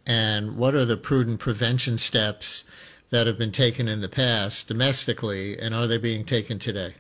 and what are the prudent prevention steps that have been taken in the past domestically, and are they being taken today?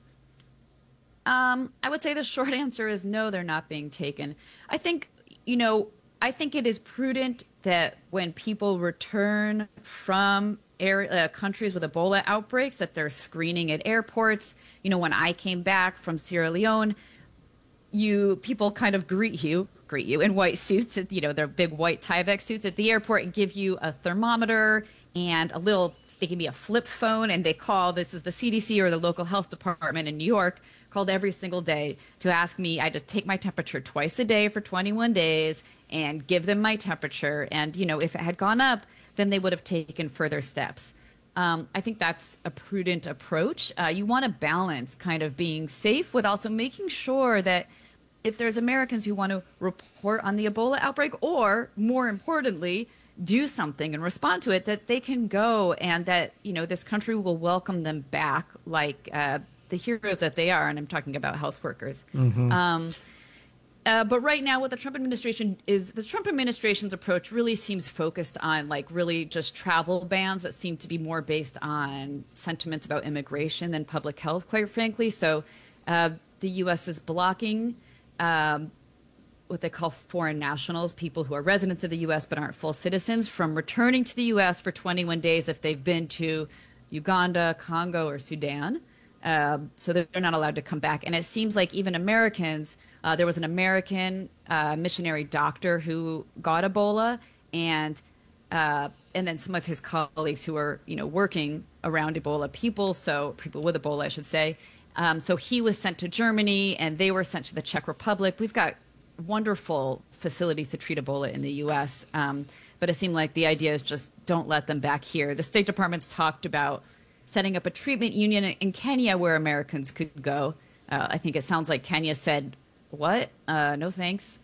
I would say the short answer is no, they're not being taken. I think, you know, I think it is prudent that when people return from countries with Ebola outbreaks, that they're screening at airports. You know, when I came back from Sierra Leone, people kind of greet you in white suits, you know, their big white Tyvek suits at the airport, and give you a thermometer and they give me a flip phone, and this is the CDC or the local health department in New York, called every single day to ask me. I just take my temperature twice a day for 21 days and give them my temperature. And, you know, if it had gone up, then they would have taken further steps. I think that's a prudent approach. You want to balance kind of being safe with also making sure that if there's Americans who want to report on the Ebola outbreak, or more importantly, do something and respond to it, that they can go, and that, you know, this country will welcome them back like the heroes that they are. And I'm talking about health workers. Mm-hmm. But right now, what the Trump administration's approach really seems focused on, like, really just travel bans that seem to be more based on sentiments about immigration than public health, quite frankly. So the U.S. is blocking what they call foreign nationals, people who are residents of the U.S. but aren't full citizens, from returning to the U.S. for 21 days if they've been to Uganda, Congo, or Sudan. So they're not allowed to come back. And it seems like even Americans, there was an American missionary doctor who got Ebola, and then some of his colleagues who are, you know, working around Ebola people with Ebola, I should say. So he was sent to Germany, and they were sent to the Czech Republic. We've got wonderful facilities to treat Ebola in the U.S., but it seemed like the idea is just don't let them back here. The State Department's talked about setting up a treatment union in Kenya where Americans could go. I think it sounds like Kenya said, what? No thanks.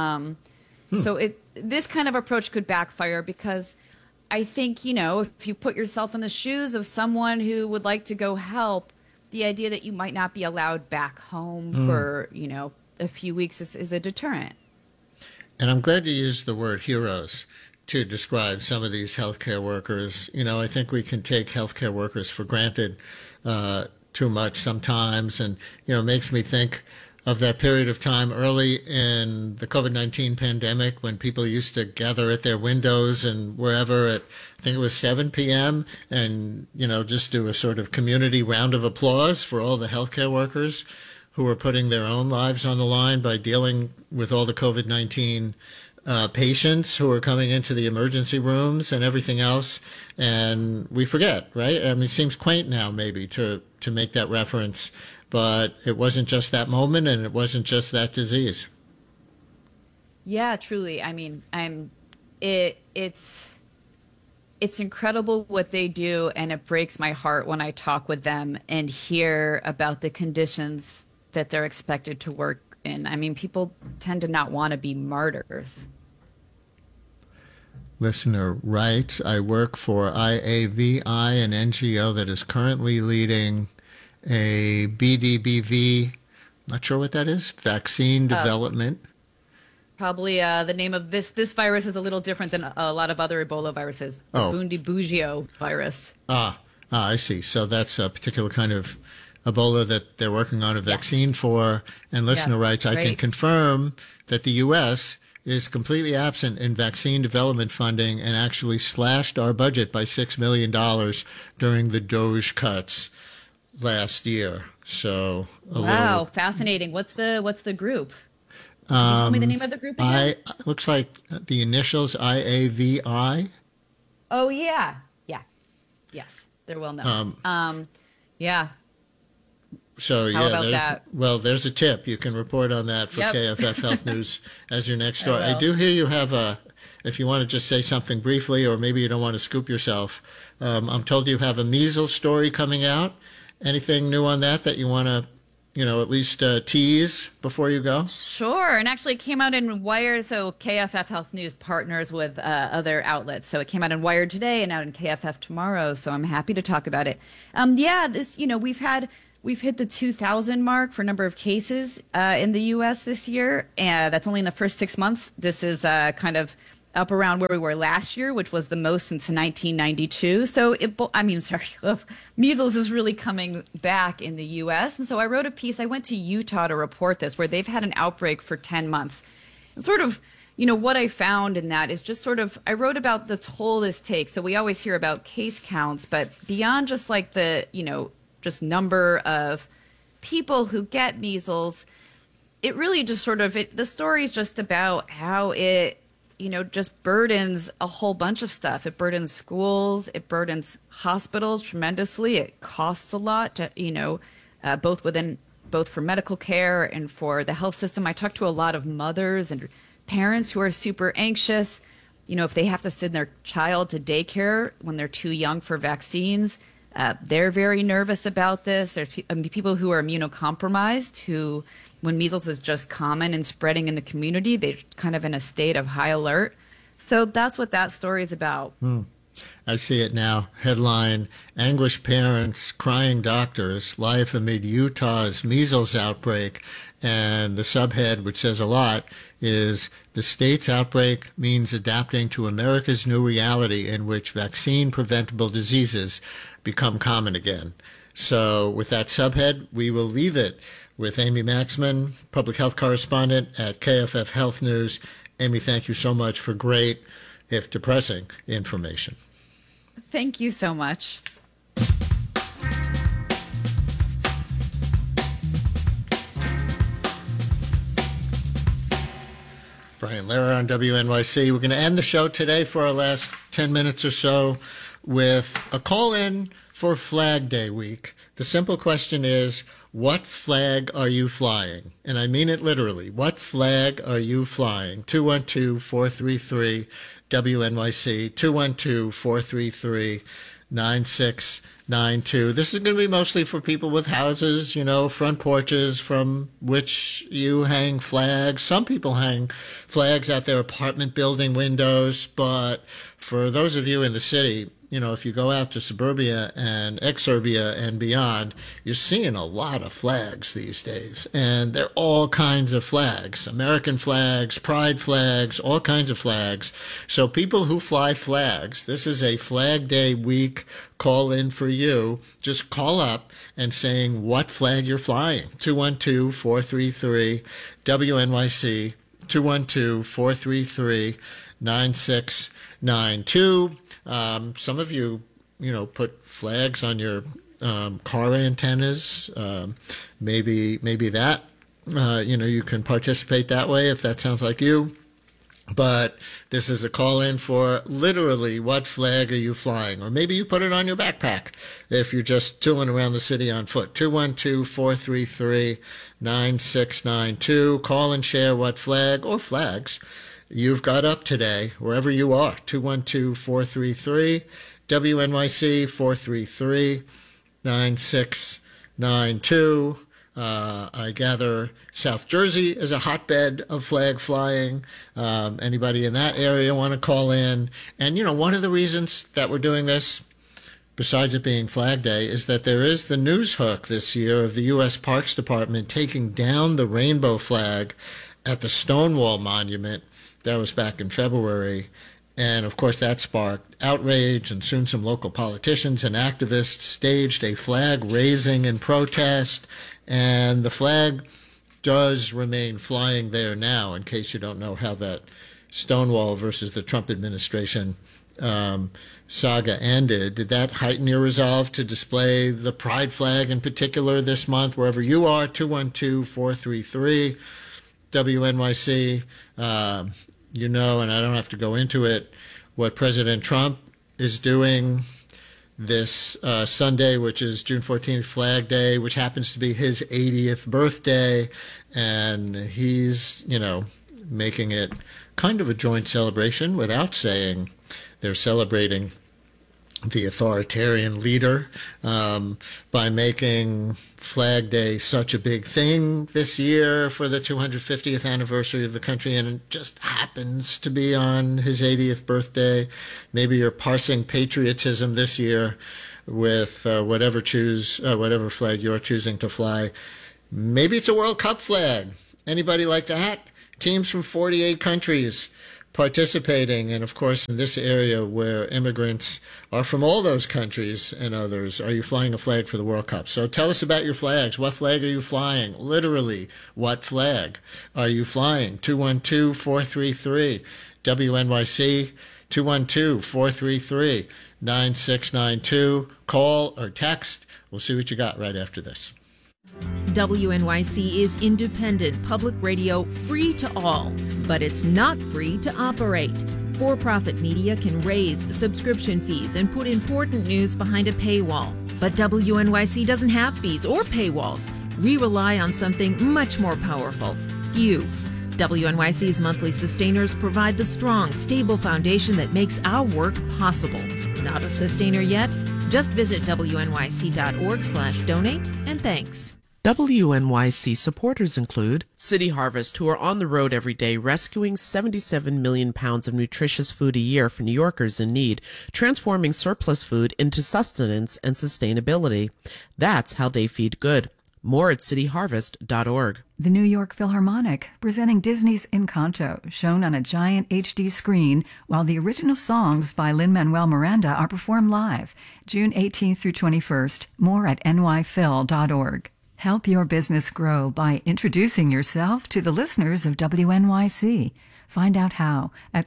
So this kind of approach could backfire, because I think, you know, if you put yourself in the shoes of someone who would like to go help, the idea that you might not be allowed back home for, you know, a few weeks is a deterrent. And I'm glad you used the word heroes to describe some of these healthcare workers. You know, I think we can take healthcare workers for granted too much sometimes. And, you know, it makes me think of that period of time early in the COVID-19 pandemic when people used to gather at their windows and wherever at, I think it was 7 p.m. and, you know, just do a sort of community round of applause for all the healthcare workers who were putting their own lives on the line by dealing with all the COVID-19 patients who are coming into the emergency rooms and everything else. And we forget, right? I mean, it seems quaint now maybe to make that reference, but it wasn't just that moment, and it wasn't just that disease. Yeah, truly. I mean, it's incredible what they do, and it breaks my heart when I talk with them and hear about the conditions that they're expected to work in. I mean, people tend to not want to be martyrs. Listener writes, I work for IAVI, an NGO that is currently leading a BDBV, not sure what that is, vaccine development. Probably the name of this virus is a little different than a lot of other Ebola viruses. The Bundibugyo virus. I see. So that's a particular kind of Ebola that they're working on a vaccine for. And listener writes, I can confirm that the U.S. is completely absent in vaccine development funding and actually slashed our budget by $6 million during the DOGE cuts last year. So wow, fascinating. What's the group? Can you tell me the name of the group again? Looks like the initials IAVI. Oh yeah. Yes, they're well known. Yeah. So how about that? Well, there's a tip. You can report on that for KFF Health News as your next story. I do hear you have if you want to just say something briefly, or maybe you don't want to scoop yourself. I'm told you have a measles story coming out. Anything new on that you want to, you know, at least tease before you go? Sure. And actually it came out in Wired. So KFF Health News partners with other outlets. So it came out in Wired today and out in KFF tomorrow. So I'm happy to talk about it. This, you know, we've hit the 2,000 mark for number of cases in the U.S. this year. And that's only in the first 6 months. This is kind of up around where we were last year, which was the most since 1992. So measles is really coming back in the U.S. And so I wrote a piece. I went to Utah to report this, where they've had an outbreak for 10 months. And sort of, what I found in that is just sort of, I wrote about the toll this takes. So we always hear about case counts, but beyond just like the, just number of people who get measles, it really just sort of, the story is just about how it, just burdens a whole bunch of stuff. It burdens schools, it burdens hospitals tremendously. It costs a lot to, both for medical care and for the health system. I talked to a lot of mothers and parents who are super anxious, if they have to send their child to daycare when they're too young for vaccines. They're very nervous about this. There's people who are immunocompromised who, when measles is just common and spreading in the community, they're kind of in a state of high alert. So that's what that story is about. I see it now. Headline, Anguished Parents, Crying Doctors, Life Amid Utah's Measles Outbreak. And the subhead, which says a lot, is the state's outbreak means adapting to America's new reality in which vaccine-preventable diseases become common again. So with that subhead, we will leave it with Amy Maxman, public health correspondent at KFF Health News. Amy, thank you so much for great, if depressing, information. Thank you so much. Brian Lehrer on WNYC. We're going to end the show today for our last 10 minutes or so with a call-in for Flag Day week. The simple question is, what flag are you flying? And I mean it literally. What flag are you flying? 212-433-WNYC, 212-433-9692. This is going to be mostly for people with houses, front porches from which you hang flags. Some people hang flags at their apartment building windows, but for those of you in the city, if you go out to suburbia and exurbia and beyond, you're seeing a lot of flags these days. And they're all kinds of flags, American flags, pride flags, all kinds of flags. So people who fly flags, this is a Flag Day week call in for you. Just call up and saying what flag you're flying. 212-433-WNYC, 212-433-9692. Some of you, put flags on your car antennas. Maybe that, you can participate that way if that sounds like you. But this is a call-in for literally what flag are you flying? Or maybe you put it on your backpack if you're just tooling around the city on foot. 212-433-9692. Call and share what flag or flags you've got up today, wherever you are. 212-433-WNYC, 433-9692. I gather South Jersey is a hotbed of flag flying. Anybody in that area want to call in? And, one of the reasons that we're doing this, besides it being Flag Day, is that there is the news hook this year of the U.S. Parks Department taking down the rainbow flag at the Stonewall Monument. That was back in February. And, of course, that sparked outrage, and soon some local politicians and activists staged a flag raising in protest. And the flag does remain flying there now, in case you don't know how that Stonewall versus the Trump administration saga ended. Did that heighten your resolve to display the pride flag in particular this month, wherever you are? 212-433-WNYC. And I don't have to go into it, what President Trump is doing this Sunday, which is June 14th, Flag Day, which happens to be his 80th birthday. And he's, making it kind of a joint celebration without saying they're celebrating the authoritarian leader by making Flag Day such a big thing this year for the 250th anniversary of the country, and it just happens to be on his 80th birthday. Maybe you're parsing patriotism this year with whatever flag you're choosing to fly. Maybe it's a World Cup flag. Anybody like that? Teams from 48 countries participating. And of course, in this area where immigrants are from all those countries and others, are you flying a flag for the World Cup? So tell us about your flags. What flag are you flying? Literally, what flag are you flying? 212-433 WNYC, 212-433-9692. Call or text. We'll see what you got right after this. WNYC is independent public radio, free to all, but it's not free to operate. For-profit media can raise subscription fees and put important news behind a paywall. But WNYC doesn't have fees or paywalls. We rely on something much more powerful, you. WNYC's monthly sustainers provide the strong, stable foundation that makes our work possible. Not a sustainer yet? Just visit WNYC.org/donate and thanks. WNYC supporters include City Harvest, who are on the road every day rescuing 77 million pounds of nutritious food a year for New Yorkers in need, transforming surplus food into sustenance and sustainability. That's how they feed good. More at cityharvest.org. The New York Philharmonic, presenting Disney's Encanto, shown on a giant HD screen, while the original songs by Lin-Manuel Miranda are performed live, June 18th through 21st. More at nyphil.org. Help your business grow by introducing yourself to the listeners of WNYC. Find out how at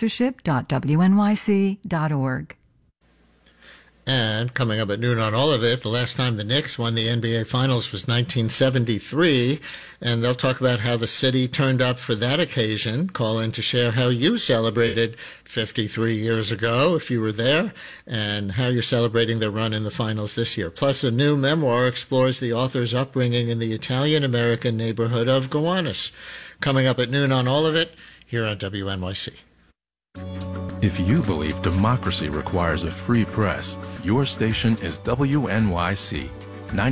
sponsorship.wnyc.org. And coming up at noon on all of it, the last time the Knicks won the NBA Finals was 1973, and they'll talk about how the city turned up for that occasion. Call in to share how you celebrated 53 years ago, if you were there, and how you're celebrating their run in the finals this year. Plus, a new memoir explores the author's upbringing in the Italian-American neighborhood of Gowanus. Coming up at noon on all of it, here on WNYC. If you believe democracy requires a free press, your station is WNYC,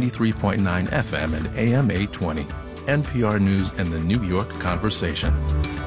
93.9 FM and AM 820, NPR News and the New York Conversation.